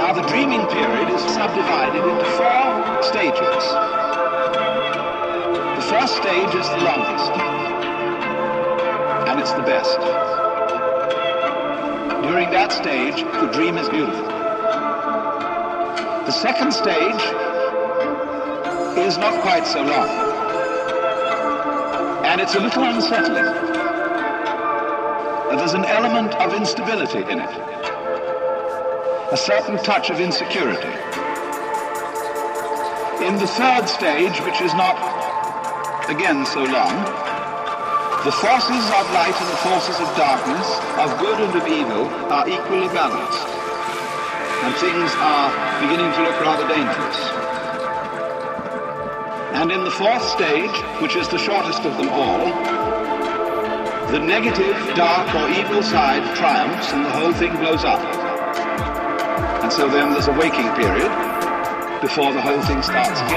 Now the dreaming period is subdivided into 4 stages. The first stage is the longest, and it's the best. During that stage, the dream is beautiful. The second stage is not quite so long, and it's a little unsettling. There's an element of instability in it, a certain touch of insecurity. In the third stage, which is not, again, so long, the forces of light and the forces of darkness, of good and of evil, are equally balanced, and things are beginning to look rather dangerous. And in the fourth stage, which is the shortest of them all, the negative, dark or evil side triumphs and the whole thing blows up. And so then there's a waking period before the whole thing starts again.